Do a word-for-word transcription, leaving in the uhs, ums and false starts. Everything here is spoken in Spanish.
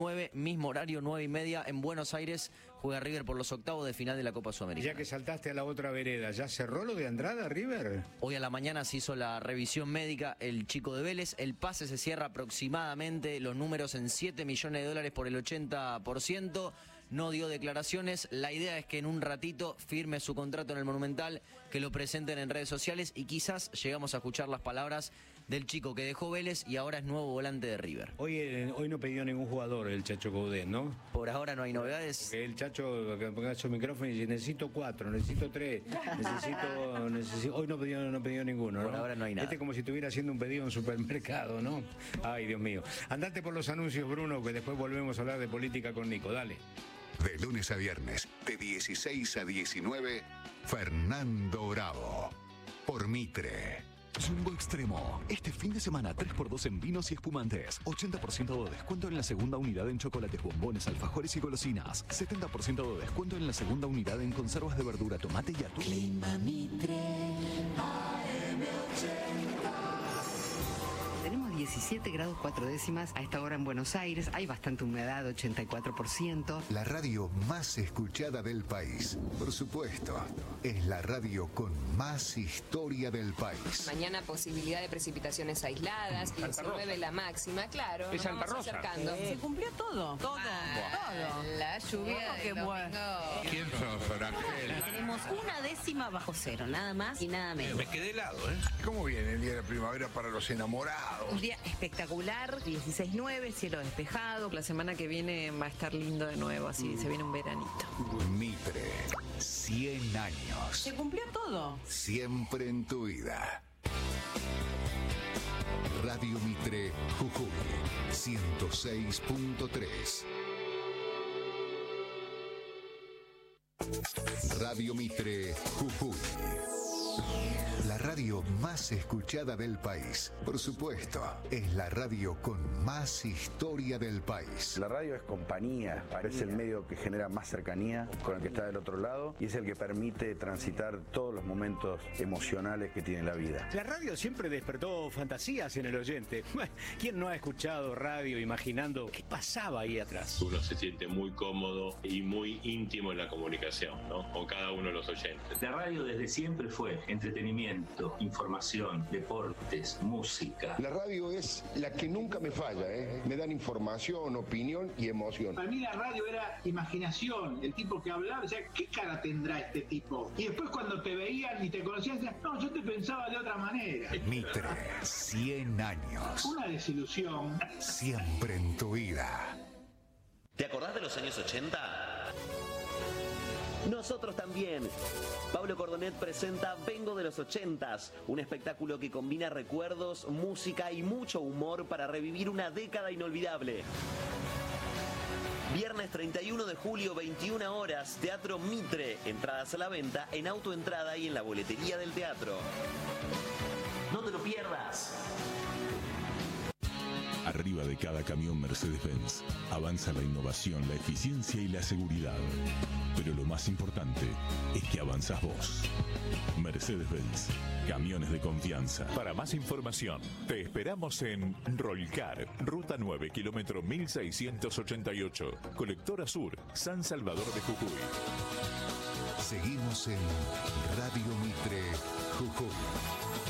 nueve, mismo horario, nueve y media, en Buenos Aires, juega River por los octavos de final de la Copa Sudamericana. Ya que saltaste a la otra vereda, ¿ya cerró lo de Andrada, River? Hoy a la mañana se hizo la revisión médica, el chico de Vélez, el pase se cierra aproximadamente, los números en siete millones de dólares por el ochenta por ciento, no dio declaraciones, la idea es que en un ratito firme su contrato en el Monumental, que lo presenten en redes sociales y quizás llegamos a escuchar las palabras del chico que dejó Vélez y ahora es nuevo volante de River. Hoy, eh, hoy no pidió ningún jugador el Chacho Coudet, ¿no? Por ahora no hay novedades. Porque el Chacho que ponga su micrófono y dice, necesito cuatro, necesito tres, necesito, necesito... Hoy no pidió, no pidió ninguno, ¿no? Por ahora no hay nada. Este es como si estuviera haciendo un pedido en un supermercado, ¿no? Ay, Dios mío. Andate por los anuncios, Bruno, que después volvemos a hablar de política con Nico. Dale. De lunes a viernes, de dieciséis a diecinueve, Fernando Bravo. Por Mitre. Jumbo Extremo. Este fin de semana tres por dos en vinos y espumantes. ochenta por ciento de descuento en la segunda unidad en chocolates, bombones, alfajores y golosinas. setenta por ciento de descuento en la segunda unidad en conservas de verdura, tomate y atún. Clima Mitre, A M ochenta. Tenemos diecisiete grados cuatro décimas a esta hora en Buenos Aires. Hay bastante humedad, ochenta y cuatro por ciento. La radio más escuchada del país. Por supuesto, es la radio con más historia del país. Mañana posibilidad de precipitaciones aisladas, diecinueve la máxima, claro. Es nos Santa vamos Rosa. acercando. Se cumplió todo. Todo. Ah, todo. La lluvia Qué del bueno. domingo. ¿Quién sos, Orangel? Tenemos una décima bajo cero, nada más y nada menos. Me quedé helado, ¿eh? ¿Cómo viene el día de primavera para los enamorados? Un día espectacular, dieciséis nueve, cielo despejado. La semana que viene va a estar lindo de nuevo, así se viene un veranito. Mitre, cien años. Se cumplió todo. Siempre en tu vida. Radio Mitre, Jujuy, ciento seis punto tres. Radio Mitre, Jujuy. La radio más escuchada del país. Por supuesto, es la radio con más historia del país. La radio es compañía, es el medio que genera más cercanía con el que está del otro lado y es el que permite transitar todos los momentos emocionales que tiene la vida. La radio siempre despertó fantasías en el oyente. ¿Quién no ha escuchado radio imaginando qué pasaba ahí atrás? Uno se siente muy cómodo y muy íntimo en la comunicación, ¿no? Con cada uno de los oyentes. La radio desde siempre fue entretenimiento, información, deportes, música. La radio es la que nunca me falla, ¿eh? Me dan información, opinión y emoción. Para mí la radio era imaginación, el tipo que hablaba, o sea, ¿qué cara tendrá este tipo? Y después cuando te veían y te conocían, decían, no, yo te pensaba de otra manera. Mitre, cien años. Una desilusión. Siempre en tu vida. ¿Te acordás de los años ochenta? Nosotros también. Pablo Cordonet presenta Vengo de los ochentas, un espectáculo que combina recuerdos, música y mucho humor para revivir una década inolvidable. Viernes treinta y uno de julio, veintiuna horas, Teatro Mitre. Entradas a la venta en Autoentrada y en la boletería del teatro. No te lo pierdas. Arriba de cada camión Mercedes-Benz avanza la innovación, la eficiencia y la seguridad. Pero lo más importante es que avanzas vos. Mercedes-Benz, camiones de confianza. Para más información, te esperamos en Rolcar, Ruta nueve, kilómetro mil seiscientos ochenta y ocho, Colectora Sur, San Salvador de Jujuy. Seguimos en Radio Mitre, Jujuy.